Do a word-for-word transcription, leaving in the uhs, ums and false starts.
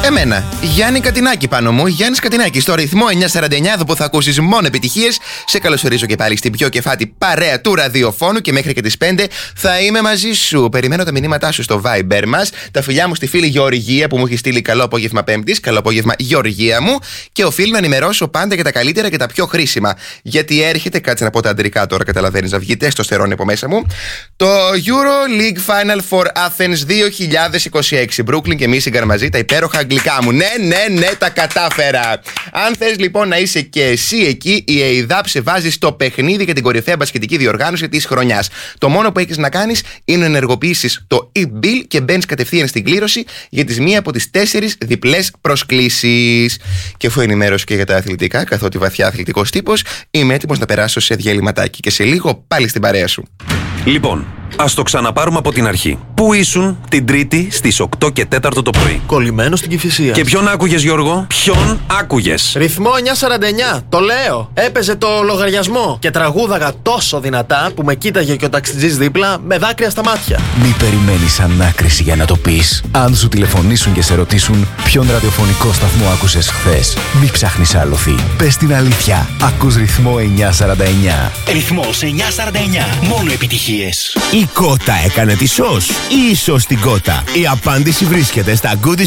Εμένα, Γιάννη Κατινάκη πάνω μου, Γιάννης Κατινάκη στο ρυθμό εννιακόσια σαράντα εννιά, εδώ που θα ακούσεις μόνο επιτυχίες. Σε καλωσορίζω και πάλι στην πιο κεφάτη παρέα του ραδιοφώνου και μέχρι και τις πέντε θα είμαι μαζί σου. Περιμένω τα μηνύματά σου στο Viber μας. Τα φιλιά μου στη φίλη Γεωργία που μου έχει στείλει καλό απόγευμα Πέμπτης. Καλό απόγευμα, Γεωργία μου. Και οφείλω να ενημερώσω πάντα για τα καλύτερα και τα πιο χρήσιμα. Γιατί έρχεται, κάτσε να πω τα αντρικά τώρα, καταλαβαίνεις, να βγει τεστοστερόνη από μέσα μου. Το Euro League Final for Athens δύο χιλιάδες είκοσι έξι. Brooklyn και Michigan μαζί, τα υπέροχα αγγλικά μου. Ναι, ναι, ναι, τα κατάφερα. Αν θες λοιπόν να είσαι και εσύ εκεί, η ΕΙΔΑΠ σε βάζει στο παιχνίδι για την κορυφαία μπασκετική διοργάνωση της χρονιάς. Το μόνο που έχεις να κάνεις είναι να ενεργοποιήσεις το e-bill και μπαίνεις κατευθείαν στην κλήρωση για τις μία από τις τέσσερις διπλές προσκλήσεις. Και αφού ενημέρωση και για τα αθλητικά, καθότι βαθιά αθλητικός τύπος, είμαι έτοιμος να περάσω σε διαλυματάκι και σε λίγο πάλι στην παρέα σου. Λοιπόν, ας το ξαναπάρουμε από την αρχή. Πού ήσουν την Τρίτη στις οκτώ και τέσσερα το πρωί? Κολλημένο στην Κηφισία. Και ποιον άκουγες, Γιώργο? Ποιον άκουγες? Ρυθμό εννιακόσια σαράντα εννιά, το λέω. Έπαιζε το λογαριασμό και τραγούδαγα τόσο δυνατά που με κοίταγε και ο ταξιτζής δίπλα με δάκρυα στα μάτια. Μη περιμένεις ανάκριση για να το πεις. Αν σου τηλεφωνήσουν και σε ρωτήσουν ποιον ραδιοφωνικό σταθμό άκουσες χθες, μη ψάχνεις άλοθη. Πες την αλήθεια. Ακούς ρυθμό εννιακόσια σαράντα εννιά. Ρυθμός εννιακόσια σαράντα εννιά. Μόνο επιτυχίες. Η Κότα έκανε τη σως ή η σως την Κότα? Η απάντηση βρίσκεται στα Good